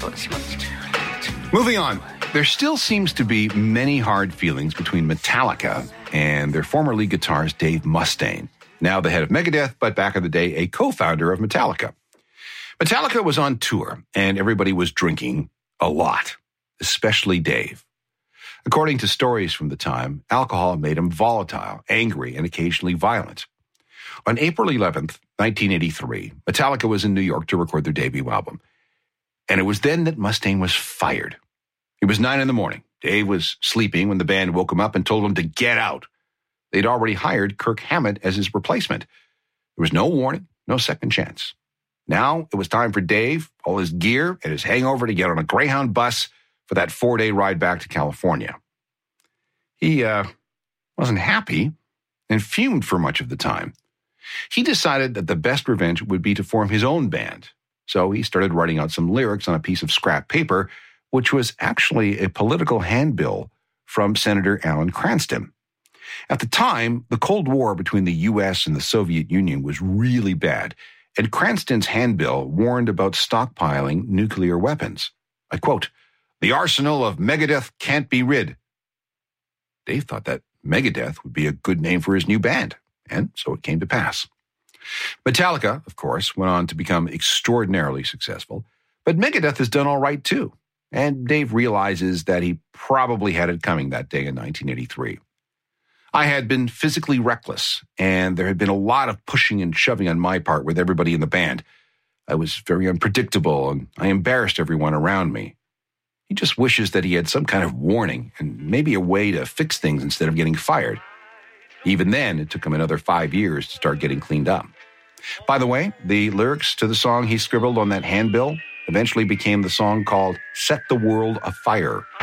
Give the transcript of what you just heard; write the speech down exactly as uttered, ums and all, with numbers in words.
Moving on, there still seems to be many hard feelings between Metallica and their former lead guitarist Dave Mustaine, now the head of Megadeth, but back in the day, a co-founder of Metallica. Metallica was on tour, and everybody was drinking a lot, especially Dave. According to stories from the time, alcohol made him volatile, angry, and occasionally violent. On April eleventh, nineteen eighty-three, Metallica was in New York to record their debut album. And it was then that Mustaine was fired. It was nine in the morning. Dave was sleeping when the band woke him up and told him to get out. They'd already hired Kirk Hammett as his replacement. There was no warning, no second chance. Now it was time for Dave, all his gear, and his hangover to get on a Greyhound bus for that four-day ride back to California. He uh, wasn't happy and fumed for much of the time. He decided that the best revenge would be to form his own band. So he started writing out some lyrics on a piece of scrap paper, which was actually a political handbill from Senator Alan Cranston. At the time, the Cold War between the U S and the Soviet Union was really bad, and Cranston's handbill warned about stockpiling nuclear weapons. I quote, "The arsenal of Megadeth can't be rid." Dave thought that Megadeth would be a good name for his new band, and so it came to pass. Metallica, of course, went on to become extraordinarily successful, but Megadeth has done all right too, and Dave realizes that he probably had it coming that day in nineteen eighty-three. I had been physically reckless, and there had been a lot of pushing and shoving on my part with everybody in the band. I was very unpredictable, and I embarrassed everyone around me. He just wishes that he had some kind of warning and maybe a way to fix things instead of getting fired. Even then, it took him another five years to start getting cleaned up. By the way, the lyrics to the song he scribbled on that handbill eventually became the song called "Set the World Afire."